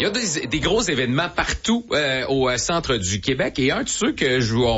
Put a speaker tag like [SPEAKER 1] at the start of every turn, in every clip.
[SPEAKER 1] y a des gros événements partout au centre du Québec et un de ceux que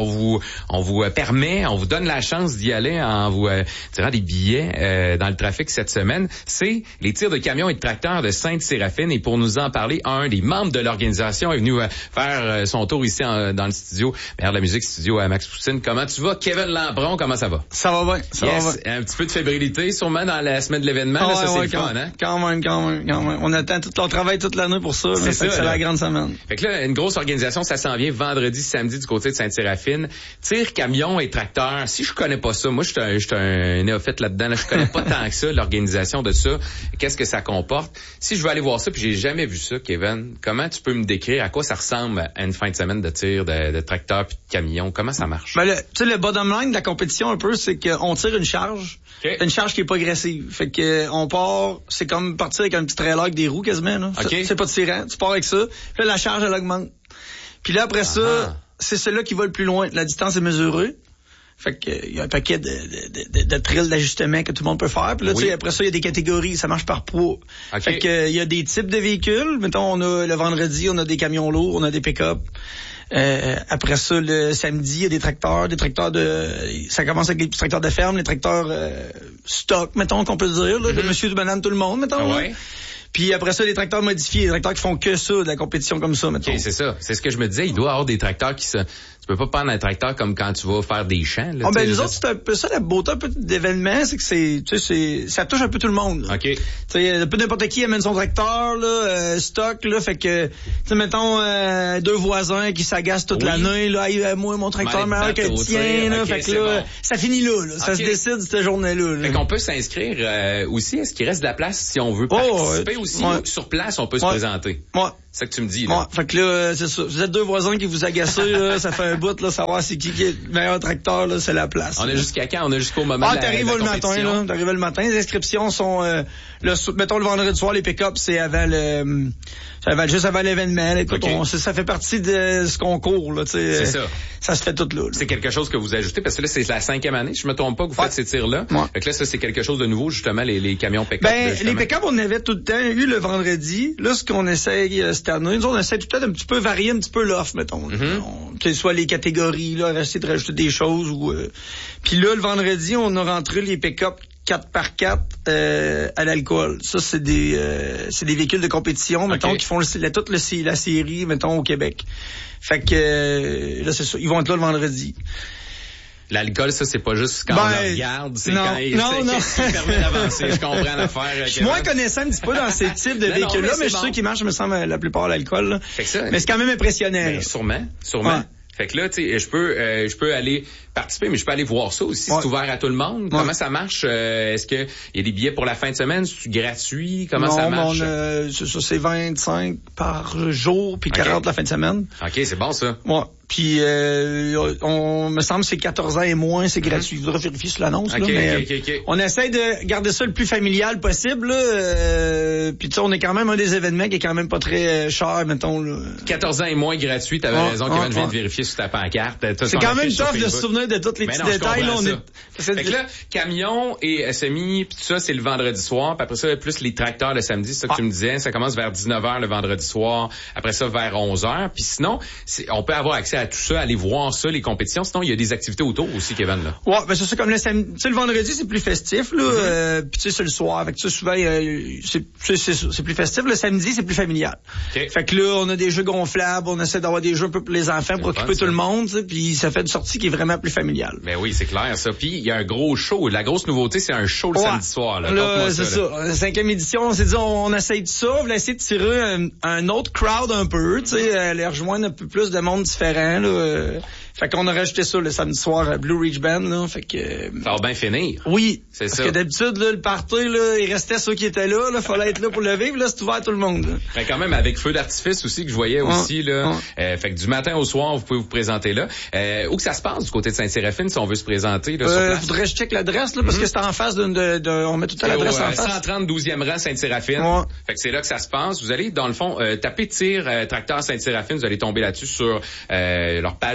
[SPEAKER 1] on vous permet, on vous donne la chance d'y aller en vous tirant des billets dans le trafic cette semaine, c'est les tirs de camions et de tracteurs de Sainte-Séraphine. Et pour nous en parler, un des membres de l'organisation est venu faire son tour ici dans le studio, Maire de la musique studio à Max Poutine. Comment tu vas, Kevin Lambron? Comment ça va?
[SPEAKER 2] Ça va bien, ça va bien.
[SPEAKER 1] Un petit peu de fébrilité sûrement dans la semaine de l'événement.
[SPEAKER 2] Ah,
[SPEAKER 1] là, ça, c'est le
[SPEAKER 2] quand
[SPEAKER 1] fun, hein?
[SPEAKER 2] Quand même. On attend on travaille toute l'année pour ça. C'est la grande semaine.
[SPEAKER 1] Fait que là, une grosse organisation, ça s'en vient vendredi, samedi du côté de Sainte-Séraphine. Tir, camion et tracteur. Si je connais pas ça, moi, je suis un néophyte là-dedans. Là, je connais pas tant que ça, l'organisation de ça. Qu'est-ce que ça comporte? Si je veux aller voir ça, puis j'ai jamais vu ça, Kevin, comment tu peux me décrire à quoi ça ressemble à une fin de semaine de tir, de tracteur puis de camion? Comment ça marche?
[SPEAKER 2] Ben, le bottom line de la compétition un peu, c'est qu'on tire une charge. Okay. Une charge qui est pas agressive. Fait que on part, c'est comme partir avec un petit trailer avec des roues quasiment, là. Okay. C'est pas tirant. Tu pars avec ça. Puis là, la charge, elle augmente. Puis là, après ça, c'est celui-là qui va le plus loin. La distance est mesurée. Fait que il y a un paquet de trilles d'ajustements que tout le monde peut faire. Puis là, tu sais, après ça, il y a des catégories. Ça marche par poids. Okay. Fait que il y a des types de véhicules. Mettons, on a le vendredi, on a des camions lourds, on a des pick-up. Après ça, le samedi, il y a des tracteurs ça commence avec les tracteurs de ferme, les tracteurs stock, mettons qu'on peut dire, là, de monsieur, du banane, tout le monde, mettons. Ah ouais. Puis après ça, les tracteurs modifiés, les tracteurs qui font que ça, de la compétition comme ça, mettons.
[SPEAKER 1] OK, c'est ça. C'est ce que je me disais, il doit y avoir des tracteurs tu peux pas prendre un tracteur comme quand tu vas faire des champs, là.
[SPEAKER 2] Nous autres, c'est un peu ça, la beauté un peu d'événement, c'est que ça touche un peu tout le monde.
[SPEAKER 1] OK.
[SPEAKER 2] Tu sais, un peu n'importe qui amène son tracteur, là, stock, là, fait que, tu sais, mettons, deux voisins qui s'agacent toute l'année, là, moi, mon tracteur est meilleur que le tien, là, fait que là, ça finit là, ça se décide cette journée-là, là.
[SPEAKER 1] Fait qu'on peut s'inscrire, aussi, est-ce qu'il reste de la place si on veut participer aussi? Sur place, on peut se présenter.
[SPEAKER 2] Ouais.
[SPEAKER 1] C'est ça que tu me dis, là.
[SPEAKER 2] Ouais, fait que là, c'est ça. Vous êtes deux voisins qui vous agacent, là, ça fait un bout, là, savoir c'est qui est le meilleur tracteur, là, c'est la place.
[SPEAKER 1] On a jusqu'à quand? On a jusqu'au moment de la
[SPEAKER 2] t'arrives le matin, là. T'arrives le matin. Les inscriptions sont, mettons, le vendredi soir, les pick-up, c'est juste avant l'événement, là. Écoute, ça fait partie de ce concours, là, tu sais.
[SPEAKER 1] C'est ça.
[SPEAKER 2] Ça se fait tout là.
[SPEAKER 1] C'est quelque chose que vous ajoutez, parce que là, c'est la 5e année, je me trompe pas, que vous faites ces tirs-là.
[SPEAKER 2] Ouais.
[SPEAKER 1] Fait que là, ça, c'est quelque chose de nouveau, justement, les camions pick-up.
[SPEAKER 2] Les pick-up, on avait tout le temps eu le vendredi. Là, ce qu'on essaye cette année, nous, on essaie tout le temps un petit peu varier un petit peu l'offre, mettons. Que ce soit les catégories, là, on essaie de rajouter des choses ou, puis là, le vendredi, on a rentré les pick-up 4x4 à l'alcool. Ça, c'est des véhicules de compétition, mettons, qui font toute la série, mettons, au Québec. Fait que là, c'est ça. Ils vont être là le vendredi.
[SPEAKER 1] L'alcool, ça, c'est pas juste quand on le regarde, c'est quand il permet d'avancer. Je comprends l'affaire.
[SPEAKER 2] Je suis moins connaissant un petit peu dans ces types de véhicules-là, mais je sais qu'ils marchent, me semble, la plupart à l'alcool, là.
[SPEAKER 1] Fait que ça,
[SPEAKER 2] mais c'est quand même impressionnant.
[SPEAKER 1] Ben, sûrement. Ouais. Fait que là, tu sais, je peux aller participer, mais je peux aller voir ça aussi. C'est ouvert à tout le monde. Ouais. Comment ça marche? Est-ce que il y a des billets pour la fin de semaine? C'est gratuit? Comment ça marche?
[SPEAKER 2] C'est 25 par jour, puis 40 la fin de semaine.
[SPEAKER 1] OK, c'est bon, ça.
[SPEAKER 2] Ouais. Puis, on me semble que c'est 14 ans et moins, c'est gratuit. Je voudrais vérifier sur l'annonce, là. Mais, on essaie de garder ça le plus familial possible, là. Puis, tu sais, on est quand même un des événements qui est quand même pas très cher, mettons, là.
[SPEAKER 1] 14 ans et moins gratuit, t'avais raison, Kevin, je viens de vérifier sur ta pancarte.
[SPEAKER 2] C'est quand même tough de se souvenir de tous les petits détails, là.
[SPEAKER 1] Fait que là, camion et SMI, puis tout ça, c'est le vendredi soir. Puis après ça, plus les tracteurs le samedi, c'est ça que tu me disais. Ça commence vers 19h le vendredi soir. Après ça, vers 11h. Puis sinon, on peut avoir accès à tout ça, aller voir ça, les compétitions. Sinon, il y a des activités autour aussi, Kevin, là.
[SPEAKER 2] Ouais, ben c'est ça, comme le samedi. Tu sais, le vendredi, c'est plus festif, là. Puis tu sais, c'est le soir. Fait que tu sais, souvent, c'est plus festif. Le samedi, c'est plus familial. Okay. Fait que là, on a des jeux gonflables. On essaie d'avoir des jeux un peu pour les enfants, pour occuper tout le monde, tu sais. Puis ça fait une sortie qui est vraiment plus familiale.
[SPEAKER 1] Ben oui, c'est clair, ça. Puis il y a un gros show. La grosse nouveauté, c'est un show le samedi soir, là.
[SPEAKER 2] Là, c'est ça. La 5e édition, on s'est dit, on essaye de ça. On va essayer de tirer un autre crowd un peu, tu sais, aller rejoindre un peu plus de monde différent, là. Fait qu'on a rajouté ça le samedi soir à Blue Ridge Band, là. Fait que.
[SPEAKER 1] Ça va bien finir.
[SPEAKER 2] Oui. C'est ça. Parce que d'habitude, là, le party, là, il restait ceux qui étaient là, fallait être là pour le vivre, là, c'est ouvert à tout le monde, là.
[SPEAKER 1] Fait quand même avec feu d'artifice aussi que je voyais aussi, là. Fait que du matin au soir, vous pouvez vous présenter là. Où que ça se passe du côté de Sainte-Séraphine si on veut se présenter, là, sur place?
[SPEAKER 2] Faudrait que je check l'adresse, là, parce que c'est en face on met tout à l'adresse en face.
[SPEAKER 1] 130 12e rang Sainte-Séraphine. Fait que c'est là que ça se passe. Vous allez, dans le fond, taper tir tracteur Sainte-Séraphine, vous allez tomber là-dessus sur, leur page Facebook.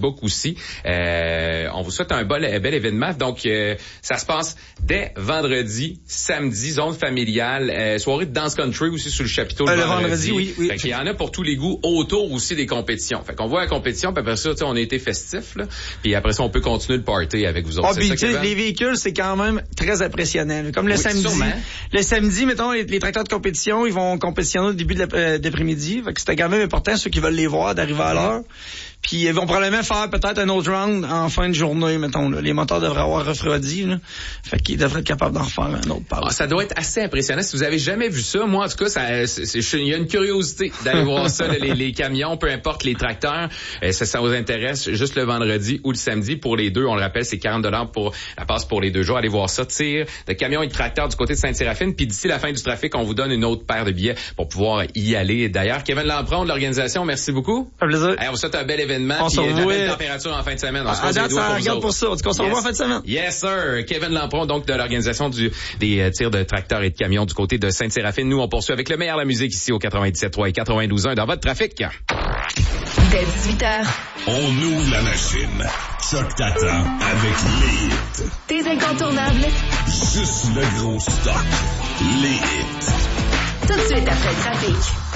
[SPEAKER 1] Facebook aussi. On vous souhaite un bel événement. Donc, ça se passe dès vendredi, samedi, zone familiale, soirée de danse country aussi sur le chapiteau le vendredi. Oui. Fait qu'il y en a pour tous les goûts autour aussi des compétitions. Fait qu'on voit la compétition, puis après ça, on a été festif, là. Puis après ça, on peut continuer le party avec vous autres.
[SPEAKER 2] Les véhicules, c'est quand même très impressionnant. Comme le samedi. Sûrement. Le samedi, mettons, les tracteurs de compétition, ils vont compétitionner au début d'après-midi. Fait que c'était quand même important, ceux qui veulent les voir, d'arriver à l'heure. Puis ils vont probablement faire peut-être un autre round en fin de journée, mettons. Là. Les moteurs devraient avoir refroidi. Là. Fait qu'ils devraient être capables d'en refaire un autre par là.
[SPEAKER 1] Ça doit être assez impressionnant. Si vous avez jamais vu ça, moi, en tout cas, il y a une curiosité d'aller voir ça, les camions, peu importe les tracteurs. Ça vous intéresse juste le vendredi ou le samedi. Pour les deux, on le rappelle, c'est 40$ pour la passe pour les 2 jours. Allez voir ça. Tir de camions et de tracteurs du côté de Sainte-Séraphine. Puis d'ici la fin du trafic, on vous donne une autre paire de billets pour pouvoir y aller. D'ailleurs, Kevin Lampron de l'organisation, merci beaucoup.
[SPEAKER 2] Un plaisir.
[SPEAKER 1] On vous souhaite un bel événement.
[SPEAKER 2] On se revoit.
[SPEAKER 1] Belle température en fin de semaine. On se
[SPEAKER 2] ça regarde pour ça. On se revoit en fin de semaine.
[SPEAKER 1] Yes, sir. Kevin Lampron, donc, de l'organisation des tirs de tracteurs et de camions du côté de Sainte-Séraphine. Nous, on poursuit avec le meilleur de la musique ici au 97.3 et 92.1 dans votre trafic.
[SPEAKER 3] Dès 18h.
[SPEAKER 4] On ouvre la machine. Choc t'attend avec les hits.
[SPEAKER 3] Tes incontournables.
[SPEAKER 4] Juste le gros stock. Les hits.
[SPEAKER 3] Tout de suite après le trafic.